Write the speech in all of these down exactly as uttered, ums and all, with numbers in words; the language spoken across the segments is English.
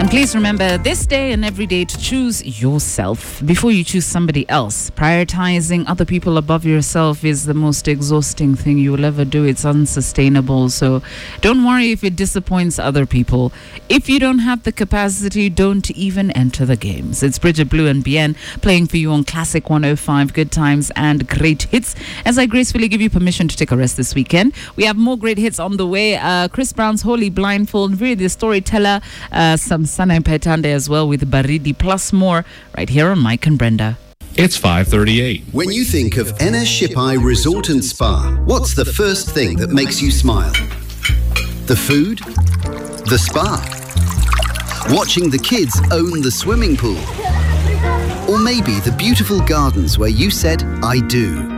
And please remember this day and every day to choose yourself before you choose somebody else. Prioritizing other people above yourself is the most exhausting thing you will ever do. It's unsustainable. So don't worry if it disappoints other people. If you don't have the capacity, don't even enter the games. It's Bridget Blue and Bien playing for you on Classic one oh five, good times and great hits. As I gracefully give you permission to take a rest this weekend, we have more great hits on the way. Uh, Chris Brown's Holy Blindfold, really the storyteller, uh, some Sana Petande as well with Baridi, plus more right here on Mike and Brenda. It's five thirty-eight. When you think of Ena Shipai Resort and Spa, what's the first thing that makes you smile? The food? The spa? Watching the kids own the swimming pool? Or maybe the beautiful gardens where you said, I do.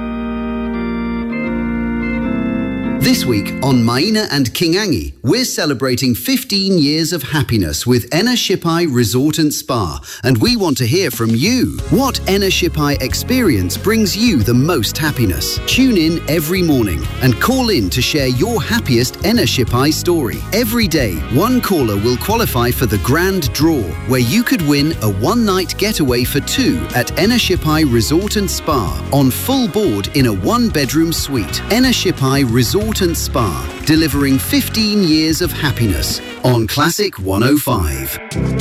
This week on Maina and Kingangi, we're celebrating fifteen years of happiness with Ena Shipai Resort and Spa, and we want to hear from you. What Ena Shipai experience brings you the most happiness? Tune in every morning and call in to share your happiest Ena Shipai story. Every day, one caller will qualify for the grand draw, where you could win a one-night getaway for two at Ena Shipai Resort and Spa on full board in a one-bedroom suite. Ena Shipai Resort and Spa, delivering fifteen years of happiness on Classic one oh five.